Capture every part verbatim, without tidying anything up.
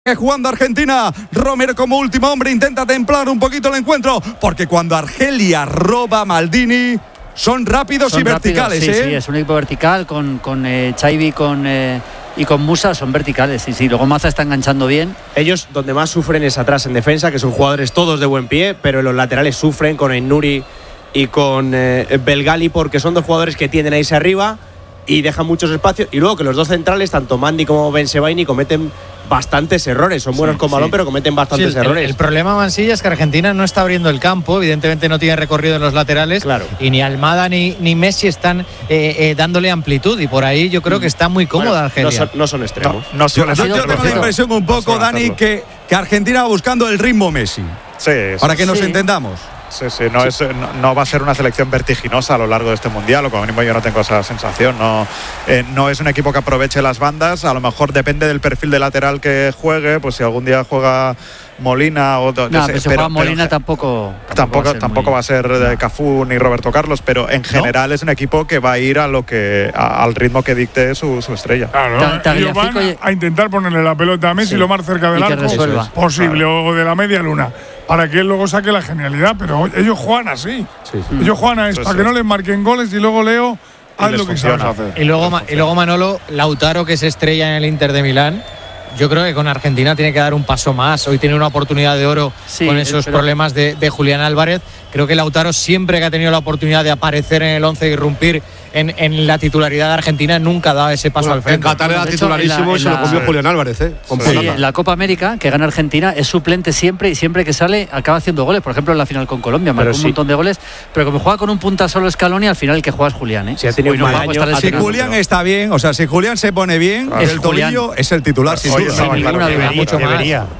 Jugando Argentina, Romero como último hombre intenta templar un poquito el encuentro, porque cuando Argelia roba a Maldini son rápidos son y rápidos, verticales. Sí, ¿eh? sí, es un equipo vertical con, con eh, Chaibi con, eh, y con Musa son verticales. Sí, sí, luego Maza está enganchando bien. Ellos donde más sufren es atrás en defensa, que son jugadores todos de buen pie, pero en los laterales sufren con Ennuri y con eh, Belgali, porque son dos jugadores que tienden a irse arriba y dejan muchos espacios, y luego que los dos centrales, tanto Mandi como Ben Sebaini, cometen bastantes errores, son buenos sí, con balón, sí. pero cometen bastantes sí, el, errores. El, el problema, Mansilla, es que Argentina no está abriendo el campo, evidentemente no tiene recorrido en los laterales, claro. y ni Almada ni, ni Messi están eh, eh, dándole amplitud, y por ahí yo creo que está muy cómoda bueno, Argelia. No son, no son extremos. No, no son yo, yo tengo la impresión un poco, no Dani, que, que Argentina va buscando el ritmo Messi. Sí, para que nos sí. entendamos. Sí, sí, no, es, no, no va a ser una selección vertiginosa a lo largo de este mundial, o como mínimo yo no tengo esa sensación. No, eh, no es un equipo que aproveche las bandas, a lo mejor depende del perfil de lateral que juegue, pues si algún día juega Molina o no, no sé, pero si juega Molina pero, tampoco tampoco, tampoco va a ser, tampoco va a ser Cafú ni Roberto Carlos, pero en general ¿no? es un equipo que va a ir a lo que a, al ritmo que dicte su, su estrella. Claro, ellos van a, a intentar ponerle la pelota a Messi sí. lo más cerca del arco posible, claro. o de la media luna, para que él luego saque la genialidad, pero ellos juegan así. Sí, sí. Ellos juegan a esto, sí, para sí. que no les marquen goles y luego Leo haz lo que sabes hacer. Y luego, y luego Manolo, Lautaro, que se estrella en el Inter de Milán, yo creo que con Argentina tiene que dar un paso más. Hoy tiene una oportunidad de oro sí, con esos pero... problemas de, de Julián Álvarez. Creo que Lautaro, siempre que ha tenido la oportunidad de aparecer en el once y irrumpir en, en la titularidad de Argentina, nunca da ese paso bueno, al frente. En Qatar era titularísimo y se lo comió sí. Julián Álvarez. ¿eh? Sí, en la Copa América, que gana Argentina, es suplente siempre y siempre que sale acaba haciendo goles. Por ejemplo, en la final con Colombia, marcó sí. un montón de goles. Pero como juega con un punta solo Scaloni, al final el que juega es Julián. ¿eh? Si, ha tenido no un año, ha si Julián pero... está bien, o sea, si Julián se pone bien, claro. el tobillo es el titular. Sin Oye, duda. No, sin claro, debería, mucho debería. Más.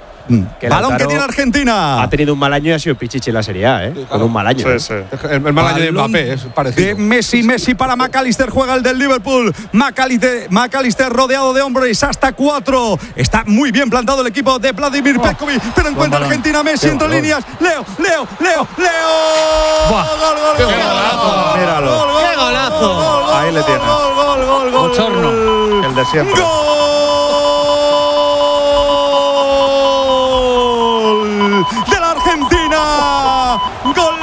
Que balón que tiene Argentina. Ha tenido un mal año y ha sido Pichichi en la Serie A, ¿eh? Sí, claro. Con un mal año. Sí, sí. El, el mal balón año de Mbappé es parecido. De Messi, Messi para McAllister, juega el del Liverpool. McAllister, McAllister rodeado de hombres hasta cuatro. Está muy bien plantado el equipo de Vladimir oh. Petkovic, pero encuentra Argentina Messi entre líneas. Leo, Leo, Leo, Leo. Buah. Gol, gol, ¡Qué gol, golazo! Míralo. Gol, gol, ¡Qué golazo! Gol, gol, ahí le tienes. Gol, gol, gol, gol. Bochorno. El de siempre. Gol. De la Argentina, gol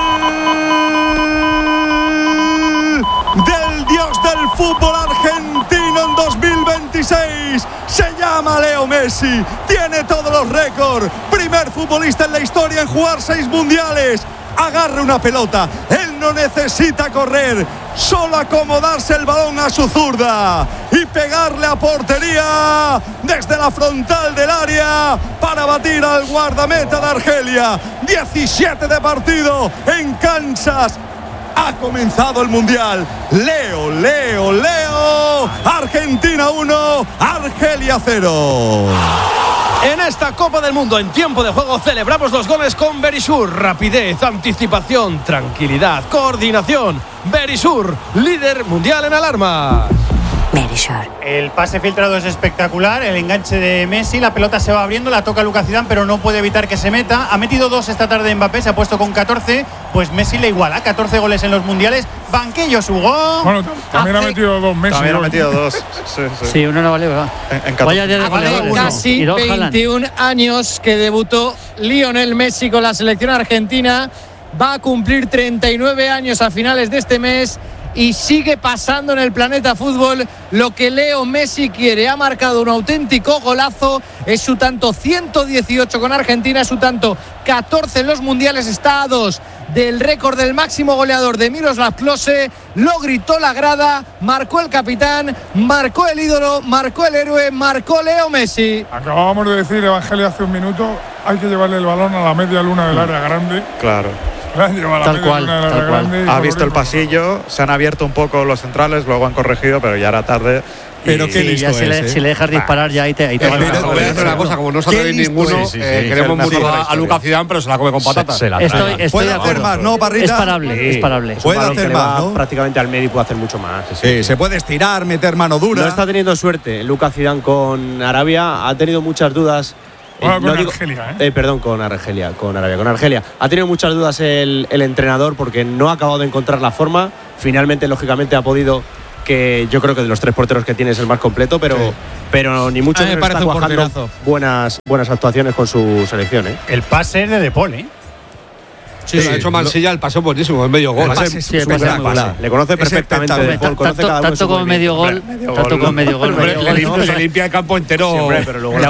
del dios del fútbol argentino en dos mil veintiséis, se llama Leo Messi, tiene todos los récords, primer futbolista en la historia en jugar seis mundiales, agarra una pelota, él no necesita correr, solo acomodarse el balón a su zurda y pegarle a portería desde la frontal del área para batir al guardameta de Argelia. diecisiete de partido en Kansas. Ha comenzado el Mundial. Leo, Leo, Leo. Argentina uno, Argelia cero. En esta Copa del Mundo, en tiempo de juego, celebramos los goles con Verisur. Rapidez, anticipación, tranquilidad, coordinación. Verisur, líder mundial en alarma. Verisur. El pase filtrado es espectacular, el enganche de Messi, la pelota se va abriendo, la toca Lucas Zidane, pero no puede evitar que se meta. Ha metido dos esta tarde Mbappé, se ha puesto con catorce, pues Messi le iguala, catorce goles en los mundiales. Banquillos, Hugo. Bueno, también Hace... ha metido dos Messi. También ha metido dos. Sí, sí. sí uno no vale, ¿verdad? En, en Vaya día de goleadores. Casi veintiún años que debutó Lionel Messi con la selección argentina. Va a cumplir treinta y nueve años a finales de este mes. Y sigue pasando en el planeta fútbol lo que Leo Messi quiere. Ha marcado un auténtico golazo. Es su tanto ciento dieciocho con Argentina, es su tanto catorce en los mundiales. Está a dos del récord del máximo goleador de Miroslav Klose. Lo gritó la grada, marcó el capitán, marcó el ídolo, marcó el héroe, marcó Leo Messi. Acabábamos de decir, Evangelio, hace un minuto, hay que llevarle el balón a la media luna del área grande. Claro. Tal cual, tal cual. Ha visto el pasillo, se han abierto un poco los centrales, luego han corregido, pero ya era tarde. Pero qué sí, listo ya si, es, le, ¿eh? si le dejas disparar ya ahí te, ahí te voy a hacer una cosa, como no sale bien ninguno, sí, sí, sí, eh, sí, queremos sí, mucho sí, a, a Lucas Zidane, pero se la come con patatas. Se, se la estoy, estoy puede de hacer más, ¿no, Parrita? Es parable, sí. es parable. Puede hacer más, ¿no? Prácticamente al medio puede hacer mucho más. Sí, sí, se puede estirar, meter mano dura. No está teniendo suerte Lucas Zidane con Arabia, ha tenido muchas dudas. Bueno, con no digo, Argelia, ¿eh? eh, Perdón, con Argelia, con Arabia, con Argelia. Ha tenido muchas dudas el, el entrenador porque no ha acabado de encontrar la forma. Finalmente, lógicamente, ha podido que yo creo que de los tres porteros que tiene es el más completo, pero, sí. pero ni mucho menos está cuajando buenas, buenas actuaciones con su selección. ¿eh? El pase es de De Paul, ¿eh? Sí, sí, lo ha hecho Mansilla, el pase buenísimo, el medio gol. El pase, sí, es pase. Le conoce perfectamente De Paul, conoce tanto, cada uno tanto como medio gol, medio tanto como medio gol. Se limpia el campo entero. Siempre, pero luego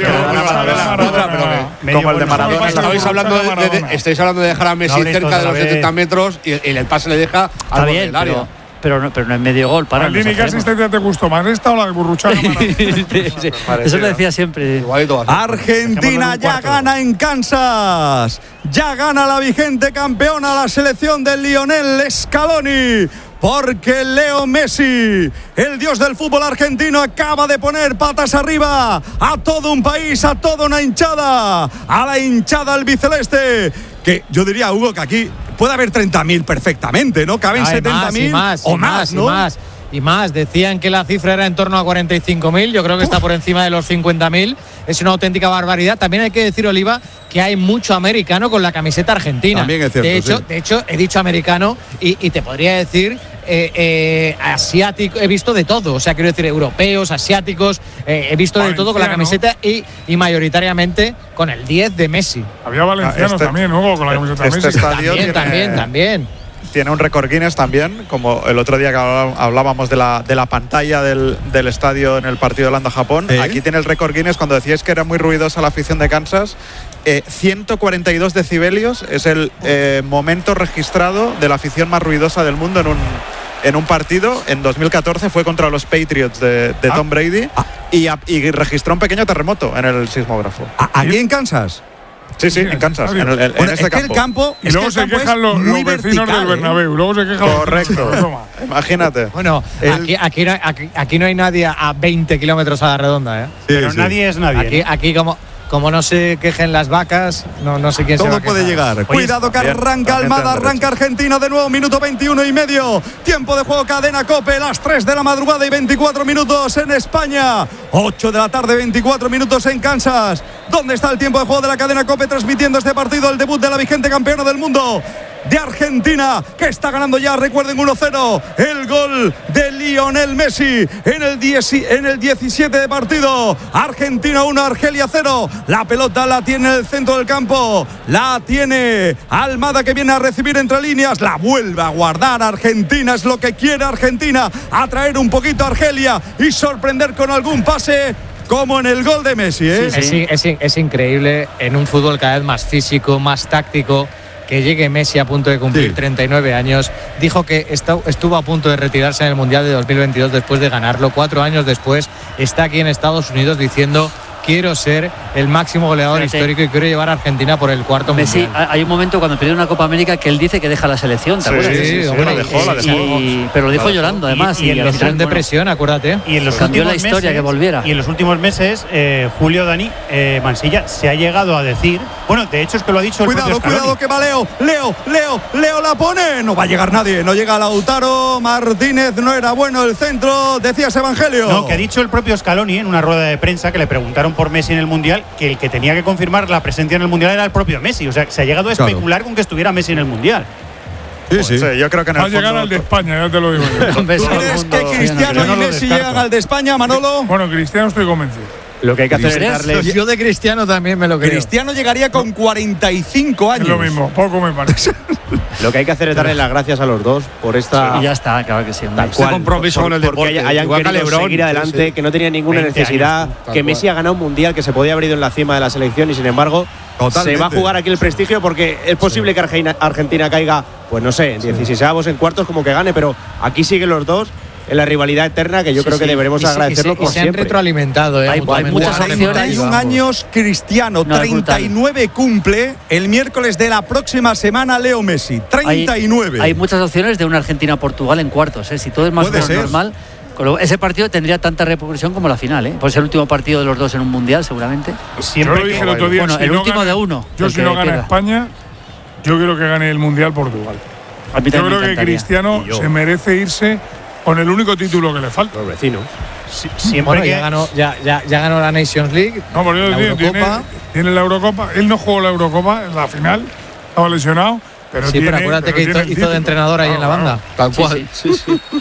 como el de Maradona. Estáis hablando de, estáis hablando de dejar a Messi cerca de los setenta metros y el pase le deja al borde del área. Pero no, pero no es medio gol. Para Maldini, ¿qué asistencia te gustó más, esta o la de Burruchaga? sí, sí. Eso lo decía siempre. Argentina ya gana en Kansas. Ya gana la vigente campeona, la selección de Lionel Scaloni. Porque Leo Messi, el dios del fútbol argentino, acaba de poner patas arriba a todo un país, a toda una hinchada, a la hinchada albiceleste. Que yo diría, Hugo, que aquí puede haber treinta mil perfectamente, ¿no? Caben setenta mil o más, más, ¿no? Y más, y más. Decían que la cifra era en torno a cuarenta y cinco mil. Yo creo que Uf. está por encima de los cincuenta mil. Es una auténtica barbaridad. También hay que decir, Oliva, que hay mucho americano con la camiseta argentina. También es cierto, de hecho, sí. de hecho, he dicho americano y, y te podría decir eh, eh, asiático. He visto de todo. O sea, quiero decir, europeos, asiáticos. Eh, he visto Valenciano. de todo con la camiseta y, y mayoritariamente con el diez de Messi. Había valencianos este, también, ¿no? Con la camiseta este de Messi. Estadio también, tiene, también, también. Tiene un récord Guinness también, como el otro día que hablábamos de la, de la pantalla del, del estadio en el partido Holanda-Japón. ¿Eh? Aquí tiene el récord Guinness cuando decíais que era muy ruidosa la afición de Kansas. Eh, ciento cuarenta y dos decibelios es el eh, momento registrado de la afición más ruidosa del mundo en un, en un partido. En dos mil catorce fue contra los Patriots de, de Tom Brady ah. y, a, y registró un pequeño terremoto en el sismógrafo. ¿Aquí en Kansas? Sí, sí, en Kansas, en, el, en, bueno, en este es que campo. el campo. Y luego se quejan los, los vecinos del Bernabéu. ¿eh? Luego se quejan Correcto. Los Imagínate. Bueno, el, aquí, aquí, no, aquí, aquí no hay nadie a veinte kilómetros a la redonda, ¿eh? Sí, pero sí. nadie es nadie. Aquí, aquí como. Como no se quejen las vacas, no, no sé quién Todo se va a puede llegar. Oye, Cuidado que arranca Almada, arranca Argentina de nuevo, minuto veintiuno y medio. Tiempo de juego, cadena COPE, las tres de la madrugada y veinticuatro minutos en España. ocho de la tarde, veinticuatro minutos en Kansas. ¿Dónde está el tiempo de juego de la cadena COPE transmitiendo este partido, el debut de la vigente campeona del mundo? De Argentina, que está ganando ya, recuerden, uno cero. El gol de Lionel Messi en el, diez, en el diecisiete de partido. Argentina uno, Argelia cero. La pelota la tiene en el centro del campo. La tiene Almada, que viene a recibir entre líneas. La vuelve a guardar Argentina. Es lo que quiere Argentina. Atraer un poquito a Argelia y sorprender con algún pase, como en el gol de Messi, ¿eh? Sí, sí. Es, es, es increíble en un fútbol cada vez más físico, más táctico, que llegue Messi a punto de cumplir sí. treinta y nueve años. Dijo que estuvo a punto de retirarse en el Mundial de dos mil veintidós después de ganarlo. Cuatro años después está aquí en Estados Unidos diciendo: quiero ser el máximo goleador Fíjate. histórico y quiero llevar a Argentina por el cuarto Messi, mundial. Hay un momento cuando perdió una Copa América que él dice que deja la selección, ¿te sí, acuerdas? Sí, sí, sí, hombre, la dejó, la dejó. Y, pero lo dijo llorando, además. Y, y, y en los final, depresión, bueno, acuérdate. Y en los cambió últimos la historia meses, que volviera. Y en los últimos meses, eh, Julio Dani eh, Mansilla se ha llegado a decir, bueno, de hecho es que lo ha dicho cuidado, el propio Cuidado, que va Leo, Leo, Leo, Leo la pone. No va a llegar nadie, no llega Lautaro Martínez, no era bueno el centro, decías Evangelio. No, que ha dicho el propio Scaloni en una rueda de prensa que le preguntaron por Messi en el Mundial, que el que tenía que confirmar la presencia en el Mundial era el propio Messi. O sea, se ha llegado a especular claro. con que estuviera Messi en el Mundial. Sí, sí. sí yo creo que en el Va a llegar al de España, ya te lo digo yo. ¿Tú crees que Cristiano y Messi llegan al de España, Manolo? Bueno, Cristiano estoy convencido. Lo que hay que hacer es darle. Yo de Cristiano también me lo creo. Cristiano llegaría con cuarenta y cinco años. Es lo mismo, poco me parece. Lo que hay que hacer es darle las gracias a los dos por esta. Y ya está, claro que sí. Tal cual, compromiso por, con el deporte. Porque hayan querido Lebrón, seguir adelante, sí. que no tenían ninguna necesidad. Años, que Messi ha ganado un mundial, que se podía haber ido en la cima de la selección y sin embargo Totalmente. se va a jugar aquí el prestigio porque es posible sí. que Argentina, Argentina caiga, pues no sé, en dieciseisavos, en cuartos, como que gane, pero aquí siguen los dos. En la rivalidad eterna, que yo sí, creo que sí. deberemos y agradecerlo y se, por y se siempre. han retroalimentado, ¿eh? Hay, hay muchas treinta y un años Cristiano, no, treinta y nueve cumple el miércoles de la próxima semana Leo Messi, treinta y nueve. Hay, hay muchas opciones de una Argentina-Portugal en cuartos, ¿eh? Si todo es más o menos normal. Ese partido tendría tanta repercusión como la final, ¿eh? Pues el último partido de los dos en un mundial, seguramente. Siempre yo lo dije el otro día. Bueno, si el no último gana, de uno. Yo, si no gana queda. España, yo quiero que gane el mundial Portugal. Yo creo que Cristiano se merece irse con el único título que le falta. Los vecinos. Sí, siempre bueno, que ya ganó, ya, ya, ya ganó la Nations League. No, pero yo digo, tiene, tiene la Eurocopa. Él no jugó la Eurocopa en la final, estaba lesionado. Pero sí, tiene, pero acuérdate pero que hizo, hizo de entrenador ahí ah, en la banda. Tal cual. Sí, sí. sí.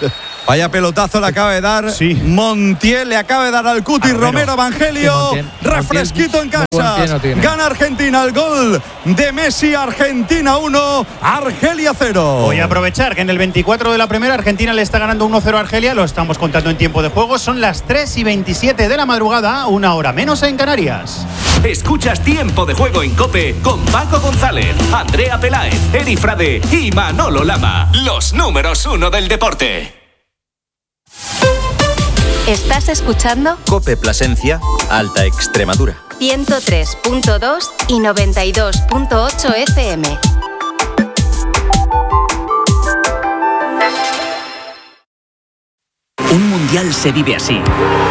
Vaya pelotazo le acaba de dar sí. Montiel, le acaba de dar al Cuti ah, Romero Evangelio. Sí, refresquito en casa. No Gana Argentina, el gol de Messi. Argentina uno, Argelia cero. Voy a aprovechar que en el veinticuatro de la primera Argentina le está ganando uno cero a Argelia. Lo estamos contando en tiempo de juego. Son las tres y veintisiete de la madrugada, una hora menos en Canarias. Escuchas Tiempo de Juego en COPE con Paco González, Andrea Peláez, Eri Frade y Manolo Lama. Los números uno del deporte. ¿Estás escuchando? COPE Plasencia, Alta Extremadura. ciento tres punto dos y noventa y dos punto ocho F M. Un mundial se vive así.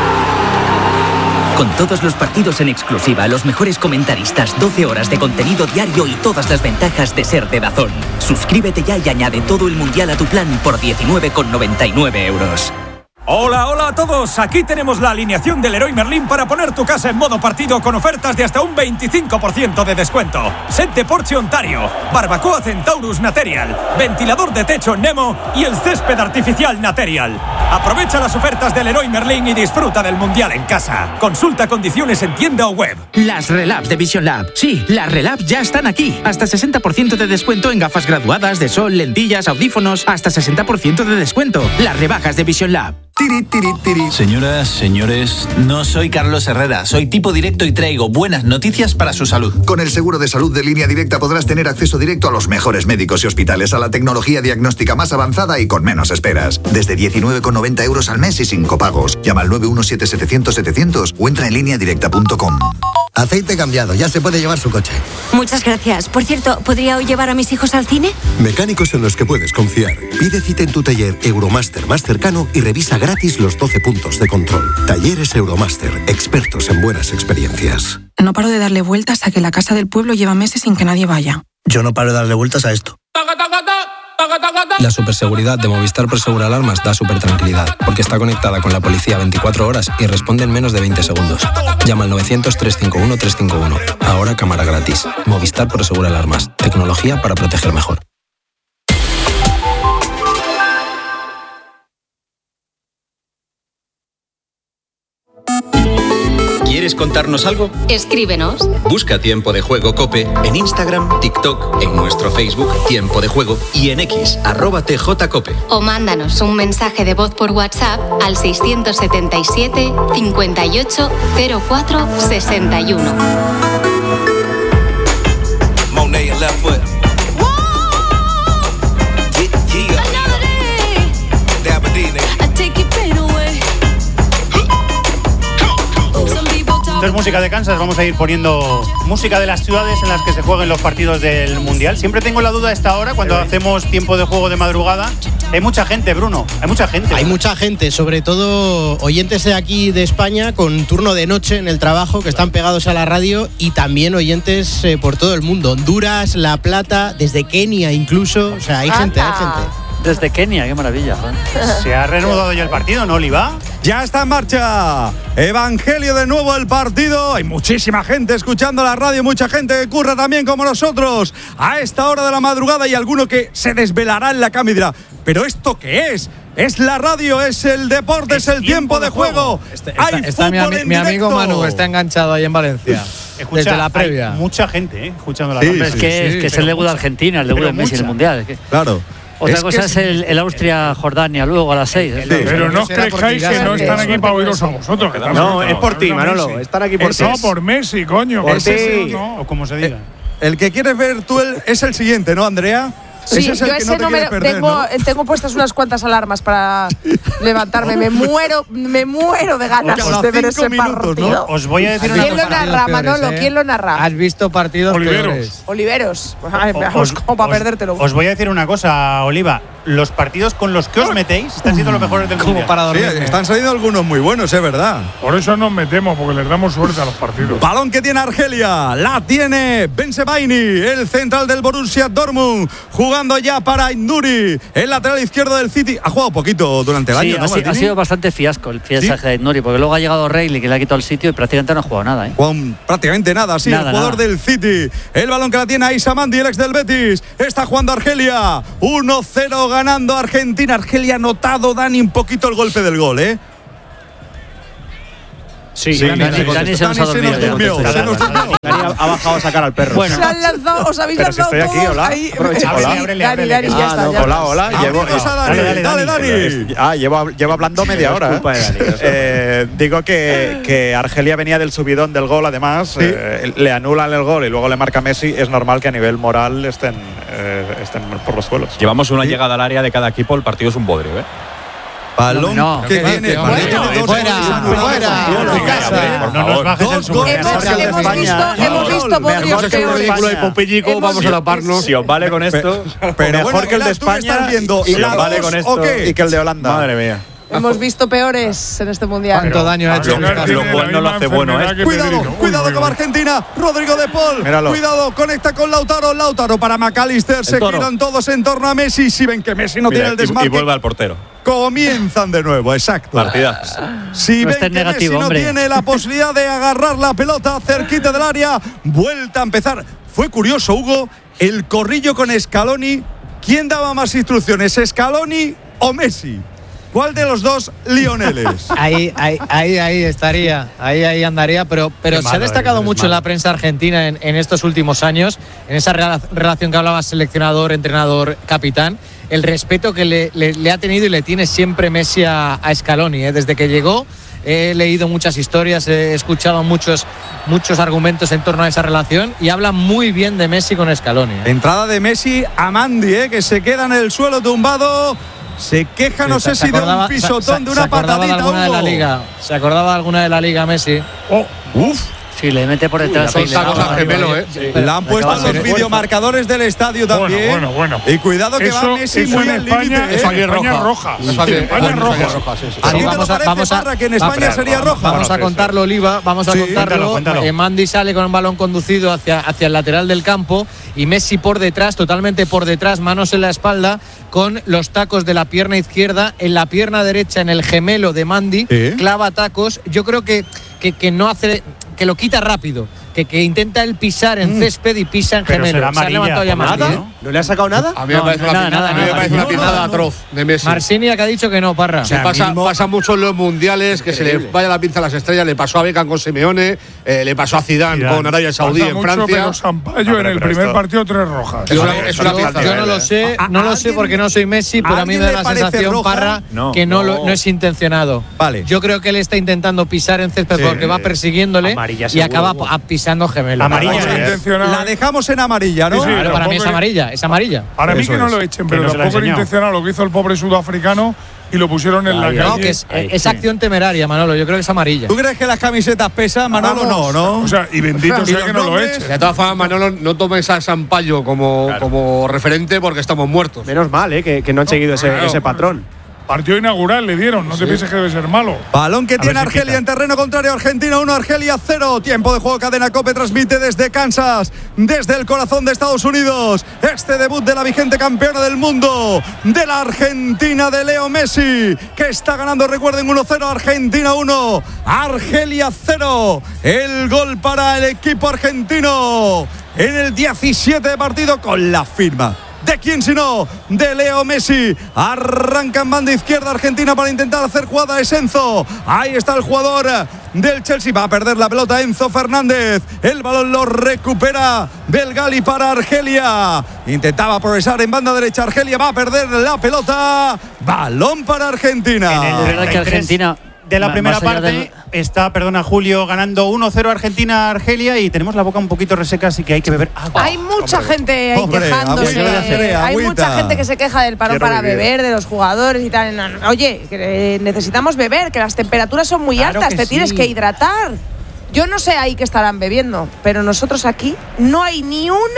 Con todos los partidos en exclusiva, los mejores comentaristas, doce horas de contenido diario y todas las ventajas de ser de DAZN. Suscríbete ya y añade todo el mundial a tu plan por diecinueve con noventa y nueve euros. Hola, hola a todos. Aquí tenemos la alineación del Leroy Merlin para poner tu casa en modo partido con ofertas de hasta un veinticinco por ciento de descuento. Set de Porsche Ontario, barbacoa Centaurus Material, ventilador de techo Nemo y el césped artificial Material. Aprovecha las ofertas del Leroy Merlin y disfruta del mundial en casa. Consulta condiciones en tienda o web. Las Relabs de Vision Lab. Sí, las Relabs ya están aquí. Hasta sesenta por ciento de descuento en gafas graduadas de sol, lentillas, audífonos. Hasta sesenta por ciento de descuento. Las rebajas de Vision Lab. Tiri, tiri, tiri. Señoras, señores, no soy Carlos Herrera, soy tipo directo y traigo buenas noticias para su salud. Con el seguro de salud de Línea Directa podrás tener acceso directo a los mejores médicos y hospitales, a la tecnología diagnóstica más avanzada y con menos esperas. Desde diecinueve con noventa euros al mes y sin copagos. Llama al nueve uno siete setecientos setecientos o entra en línea directa punto com. Aceite cambiado, ya se puede llevar su coche. Muchas gracias. Por cierto, ¿podría hoy llevar a mis hijos al cine? Mecánicos en los que puedes confiar. Pide cita en tu taller Euromaster más cercano y revisa gratis los doce puntos de control. Talleres Euromaster, expertos en buenas experiencias. No paro de darle vueltas a que la casa del pueblo lleva meses sin que nadie vaya. Yo no paro de darle vueltas a esto. La superseguridad de Movistar Prosegur Alarmas da súper tranquilidad, porque está conectada con la policía veinticuatro horas y responde en menos de veinte segundos. Llama al novecientos, trescientos cincuenta y uno, trescientos cincuenta y uno. Ahora cámara gratis. Movistar Prosegur Alarmas. Tecnología para proteger mejor. ¿Quieres contarnos algo? Escríbenos. Busca Tiempo de Juego COPE en Instagram, TikTok, en nuestro Facebook Tiempo de Juego y en X, arroba tjcope. O mándanos un mensaje de voz por WhatsApp al seiscientos setenta y siete, cincuenta y ocho, cero cuatro, sesenta y uno. Monet and left foot. Esto es música de Kansas, vamos a ir poniendo música de las ciudades en las que se jueguen los partidos del Mundial. Siempre tengo la duda a esta hora, cuando hacemos tiempo de juego de madrugada. Hay mucha gente, Bruno, hay mucha gente. Hay mucha gente, sobre todo oyentes de aquí de España con turno de noche en el trabajo, que están pegados a la radio, y también oyentes eh, por todo el mundo. Honduras, La Plata, desde Kenia incluso, o sea, hay ¡Anda! gente, hay gente. Desde Kenia, qué maravilla. Se ha reanudado ya el partido, ¿no, Oliva? Ya está en marcha. Evangelio de nuevo el partido. Hay muchísima gente escuchando la radio, mucha gente que curra también como nosotros a esta hora de la madrugada, y alguno que se desvelará en la cama y dirá: ¿pero esto qué es? Es la radio, es el deporte, es, es el tiempo, tiempo de juego. juego. Está, está, hay está mi, ami, mi amigo Manu, está enganchado ahí en Valencia. Escucha, desde la previa. Hay mucha gente, ¿eh? Escuchando la sí, radio. Es que, sí, es, que es el debut de Argentina, el debut de Messi en el Mundial. Es que... Claro. Otra es cosa es, es el, el Austria-Jordania, luego a las seis. Sí, pero no os creáis que no están aquí para oíros a vosotros. Que no, es por ti, Manolo. Están aquí por ti. No, por Messi, coño. Por ti. No. O como se diga. El, el que quieres ver tú el, es el siguiente, ¿no, Andrea? Sí, ese es el yo que ese no, no me perder, tengo, ¿no? tengo puestas unas cuantas alarmas para levantarme. Me muero, me muero de ganas de ver ese minutos, partido. ¿no? Os voy a decir una ¿Quién cosa. lo narra, Manolo? ¿Quién lo narra? ¿Has visto partidos Oliveros. peores? Oliveros. Ay, os, como para os, perdértelo. Os voy a decir una cosa, Oliva. Los partidos con los que os metéis están siendo los mejores del mundo. Para dormir. Sí, están saliendo algunos muy buenos, es verdad. Por eso nos metemos, porque les damos suerte a los partidos. Balón que tiene Argelia, la tiene Bensebaini, el central del Borussia Dortmund, jugando jugando ya para Aït-Nouri, el lateral izquierdo del City. Ha jugado poquito durante el sí, año, ¿no, ha, ha sido bastante fiasco el fichaje ¿Sí? de Aït-Nouri, porque luego ha llegado Reilly, que le ha quitado el sitio y prácticamente no ha jugado nada. ¿eh? Juan, prácticamente nada, sí, nada, el jugador nada. del City. El balón que la tiene Aissa Mandi, el ex del Betis. Está jugando Argelia. uno cero ganando Argentina. Argelia ha notado, Dani, un poquito el golpe del gol, ¿eh? Sí, sí, Dani, Dani, Dani se nos ha dormido. Se nos durmió. Se nos durmió. Dani ha bajado a sacar al perro. Bueno. Se han lanzado, os habéis Pero lanzado si estoy aquí, hola. Ahí. Hola. Dani, Dani, Dani, ya está. Ya hola, hola. Ah, llevo, vamos a Dani, dale, dale, Dani. Dani. Ah, llevo, llevo hablando media hora. Es culpa de Dani, eh, digo que, que Argelia venía del subidón del gol, además. ¿Sí? Eh, le anulan el gol y luego le marca Messi. Es normal que a nivel moral estén, eh, estén por los suelos. Llevamos una ¿Sí? llegada al área de cada equipo. El partido es un bodrio, ¿eh? Balón no, que tiene, no, fuera, fuera, no nos bajes el sumo. Hemos visto, hemos visto bodrios peores. De Popellico, vamos a laparnos. Si os vale con esto, pero mejor que el de España y os vale con esto y que el de Holanda. Madre mía. Hemos visto peores en este mundial. ¿Cuánto daño ha hecho? Lo cual no lo hace bueno, ¿eh? Cuidado, cuidado con Argentina. Rodrigo de Paul. Míralo. Cuidado, conecta con Lautaro. Lautaro para McAllister. Se giran todos en torno a Messi. Si ven que Messi no Mira, tiene el desmarque. Y vuelve al portero. Comienzan de nuevo, exacto. Partida. Si no ven que negativo, Messi hombre. no tiene la posibilidad de agarrar la pelota cerquita del área, vuelta a empezar. Fue curioso, Hugo, el corrillo con Scaloni. ¿Quién daba más instrucciones, Scaloni o Messi? ¿Cuál de los dos Lioneles? Ahí, ahí, ahí, ahí estaría, ahí, ahí andaría, pero, pero se ha destacado mucho en la prensa argentina en, en estos últimos años, en esa rela- relación que hablaba seleccionador, entrenador, capitán, el respeto que le, le, le ha tenido y le tiene siempre Messi a, a Scaloni, ¿eh? Desde que llegó. He leído muchas historias, he escuchado muchos, muchos argumentos en torno a esa relación y habla muy bien de Messi con Scaloni, ¿eh? Entrada de Messi a Mandi, ¿eh? Que se queda en el suelo tumbado. Se queja, sí, no sé si acordaba, de un pisotón, se, de una se acordaba patadita. De alguna de la liga. Se acordaba de alguna de la liga Messi. Oh, uf. Sí, le mete por detrás. Uy, la cosa gemelo, ¿eh? Sí. Le han puesto los videomarcadores del estadio también. Bueno, bueno, bueno. Y cuidado que eso, va Messi muy al límite. ¿eh? España roja. roja. Sí. Sí. España roja. roja. Sí, sí. ¿A ti te vamos parece, vamos a, Parra, que en España vamos, sería roja? Vamos a contarlo, Oliva. Vamos a sí, contarlo. Cuéntalo, cuéntalo. Eh, Mandi sale con un balón conducido hacia, hacia el lateral del campo y Messi por detrás, totalmente por detrás, manos en la espalda, con los tacos de la pierna izquierda en la pierna derecha, en el gemelo de Mandi. ¿Eh? Clava tacos. Yo creo que, que, que no hace, que lo quita rápido. Que, que intenta el pisar en césped y pisa en gemelo. Se ha levantado ya Mandi, ¿eh? ¿No le ha sacado nada? A mí me parece una, nada, nada, nada, una pintada atroz de Messi. Marcini que ha dicho que no, Parra. O sea, pasa, mismo, pasa mucho en los mundiales, que increíble. Se le vaya la pinza a las estrellas. Le pasó a Beckham con Simeone, eh, le pasó a Zidane, Zidane. con Arabia Saudí pasa en mucho, Francia. Pero Sampaio no, en el primer esto. partido tres rojas. Es una, es una yo, yo no lo sé, no lo sé porque no soy Messi, pero a mí me da la sensación, roja? Parra, no, que no, no. no es intencionado. Vale. Yo creo que él está intentando pisar en césped sí. porque va persiguiéndole amarilla, y acaba pisando gemelo. Amarilla. La dejamos en amarilla, ¿no? Sí, sí, claro, para mí es amarilla, es amarilla. Para mí que no lo echen, pero tampoco era intencionado lo que hizo el pobre sudafricano y lo pusieron en la calle. No, que es, es acción temeraria, Manolo. Yo creo que es amarilla. ¿Tú crees que las camisetas pesan, Manolo? No, ¿no? O sea, y bendito sea que no lo echen. De todas formas, Manolo, no tomes a Sampaio como, claro. como referente porque estamos muertos. Menos mal, ¿eh? Que, que no han seguido ese, claro, ese patrón. Partido inaugural le dieron, no sí. te pienses que debe ser malo. Balón que a tiene Argelia en terreno contrario, Argentina uno, Argelia cero. Tiempo de juego, Cadena COPE transmite desde Kansas, desde el corazón de Estados Unidos. Este debut de la vigente campeona del mundo, de la Argentina de Leo Messi, que está ganando, recuerden, uno cero, Argentina uno, Argelia cero. El gol para el equipo argentino en el diecisiete de partido con la firma. ¿De quién sino? De Leo Messi. Arranca en banda izquierda Argentina para intentar hacer jugada. Es Enzo. Ahí está el jugador del Chelsea. Va a perder la pelota Enzo Fernández. El balón lo recupera Belgali para Argelia. Intentaba progresar en banda derecha. Argelia va a perder la pelota. Balón para Argentina. En el verdad que Argentina de la primera parte del... está, perdona Julio, ganando uno cero Argentina Argelia y tenemos la boca un poquito reseca, así que hay que beber agua. Hay mucha hombre. gente ahí hombre, quejándose. agüita, hay agüita. mucha gente que se queja del parón para beber. beber, de los jugadores y tal. No, no, oye, que necesitamos beber, que las temperaturas son muy claro altas, te sí. tienes que hidratar. Yo no sé ahí qué estarán bebiendo, pero nosotros aquí no hay ni uno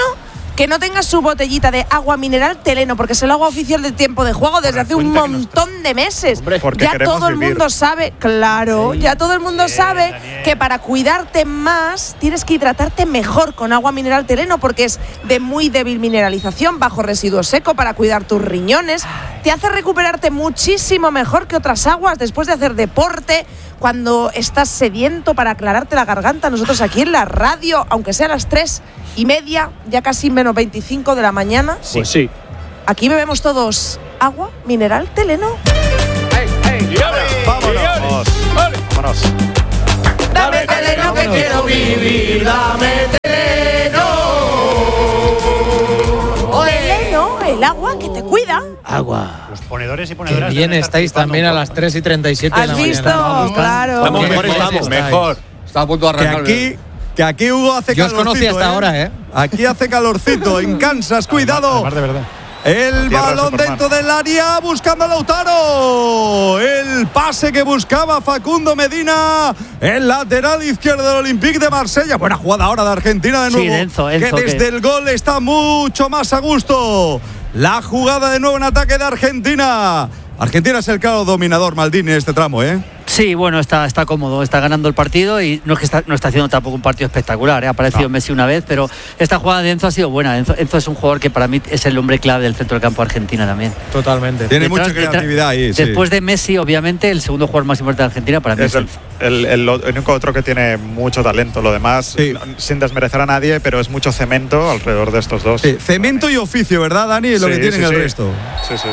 que no tenga su botellita de agua mineral Teleno, porque es el agua oficial del tiempo de juego desde hace un montón de meses. Hombre, ya todo el vivir. mundo sabe, claro, ya todo el mundo Bien, sabe Daniel. que para cuidarte más tienes que hidratarte mejor con agua mineral Teleno, porque es de muy débil mineralización, bajo residuo seco, para cuidar tus riñones. Te hace recuperarte muchísimo mejor que otras aguas después de hacer deporte, cuando estás sediento, para aclararte la garganta. Nosotros aquí en la radio, aunque sea a las tres y media, ya casi menos veinticinco de la mañana, Pues sí. aquí bebemos todos agua mineral Teleno. Vámonos. Vámonos. Dame Teleno que quiero vivir, dame Teleno. Teleno, el agua que te cuida. Agua. Los ponedores y ponedoras. Qué bien deben estar estáis flipando también un a poco, las tres y treinta y siete de ¿Has la visto? mañana. Claro. Estamos mejor, Qué estamos. estáis. Mejor. Está a punto de Que arrancar. aquí, que aquí Hugo hace Yo os calorcito. conocí hasta ¿eh? ahora, ¿eh? Aquí hace calorcito en Kansas, cuidado. Además, de verdad. El Tierra balón Superman. dentro del área buscando a Lautaro. El pase que buscaba Facundo Medina. El lateral izquierdo del Olympique de Marsella. Buena jugada ahora de Argentina de Sí, nuevo. de Enzo, Enzo, que desde que- el gol está mucho más a gusto. La jugada de nuevo en ataque de Argentina. Argentina es el claro dominador, Maldini, en este tramo, ¿eh? Sí, bueno, está, está cómodo, está ganando el partido y no es que está, no está haciendo tampoco un partido espectacular. ¿eh? Ha aparecido No. Messi una vez, pero esta jugada de Enzo ha sido buena. Enzo, Enzo es un jugador que para mí es el hombre clave del centro del campo de Argentina también. Totalmente. Tiene Detrás- mucha creatividad detrás- ahí. sí. Después de Messi, obviamente, el segundo jugador más importante de Argentina para mí Es es el, Enzo. el, el- el único otro que tiene mucho talento. Lo demás, Sí. no- sin desmerecer a nadie, pero es mucho cemento alrededor de estos dos. Sí, cemento y oficio, ¿verdad, Dani? Es lo Sí, que tienen sí, el sí. resto. Sí, sí.